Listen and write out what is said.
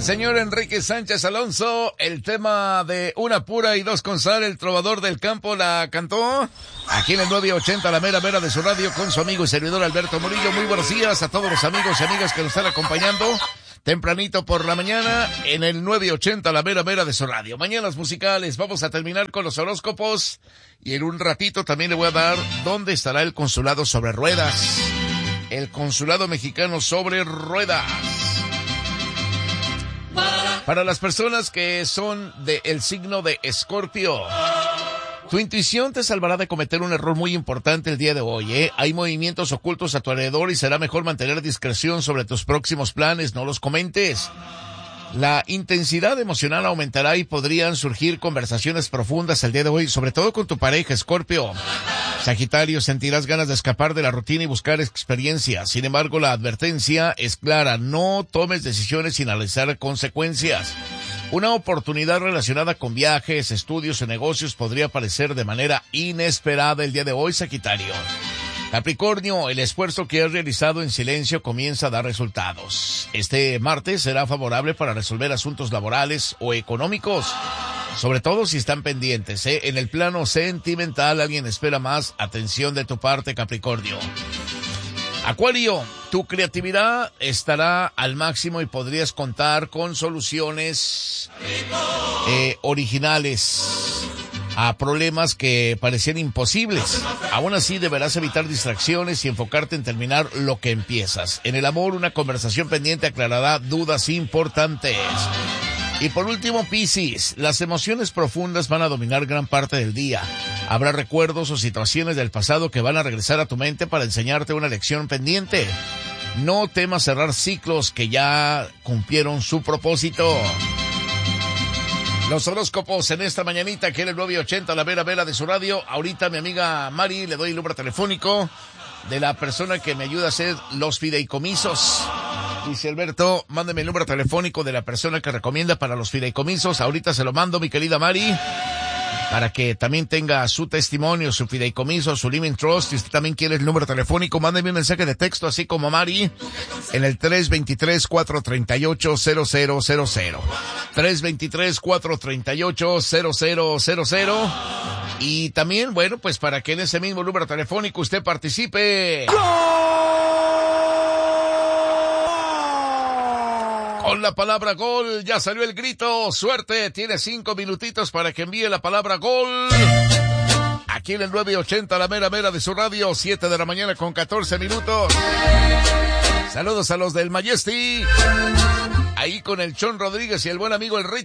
El señor Enrique Sánchez Alonso, el tema de Una pura y dos con sal, el trovador del campo, la cantó aquí en el 980, la mera de su radio, con su amigo y servidor Alberto Murillo. Muy buenos días a todos los amigos y amigas que nos están acompañando tempranito por la mañana en el 980, la mera de su radio. Mañanas musicales, vamos a terminar con los horóscopos y en un ratito también le voy a dar dónde estará el consulado sobre ruedas. El consulado mexicano sobre ruedas. Para las personas que son del signo de Escorpio, tu intuición te salvará de cometer un error muy importante el día de hoy, Hay movimientos ocultos a tu alrededor y será mejor mantener discreción sobre tus próximos planes, no los comentes. La intensidad emocional aumentará y podrían surgir conversaciones profundas el día de hoy, sobre todo con tu pareja, Escorpio. Sagitario, sentirás ganas de escapar de la rutina y buscar experiencias. Sin embargo, la advertencia es clara, no tomes decisiones sin analizar consecuencias. Una oportunidad relacionada con viajes, estudios o negocios podría aparecer de manera inesperada el día de hoy, Sagitario. Capricornio, el esfuerzo que has realizado en silencio comienza a dar resultados. Este martes será favorable para resolver asuntos laborales o económicos, sobre todo si están pendientes, En el plano sentimental, alguien espera más atención de tu parte, Capricornio. Acuario, tu creatividad estará al máximo y podrías contar con soluciones originales a problemas que parecían imposibles. Aún así, deberás evitar distracciones y enfocarte en terminar lo que empiezas. En el amor, una conversación pendiente aclarará dudas importantes. Y por último, Piscis, las emociones profundas van a dominar gran parte del día. Habrá recuerdos o situaciones del pasado que van a regresar a tu mente para enseñarte una lección pendiente. No temas cerrar ciclos que ya cumplieron su propósito. Los horóscopos en esta mañanita, aquí en el 980, la mera de su radio. Ahorita mi amiga Mari, le doy el número telefónico de la persona que me ayuda a hacer los fideicomisos. Dice Alberto, mándeme el número telefónico de la persona que recomienda para los fideicomisos. Ahorita se lo mando, mi querida Mari, para que también tenga su testimonio, su fideicomiso, su living trust. Si usted también quiere el número telefónico, mándeme un mensaje de texto, así como Mari, en el 323-438-0000. 323-438-0000. Y también, bueno, pues para que en ese mismo número telefónico usted participe. Con la palabra gol, ya salió el grito, suerte, tiene 5 minutitos para que envíe la palabra gol. Aquí en el 980, la mera de su radio, 7 de la mañana con 14 minutos. Saludos a los del Majesty, ahí con el Chon Rodríguez y el buen amigo el Rey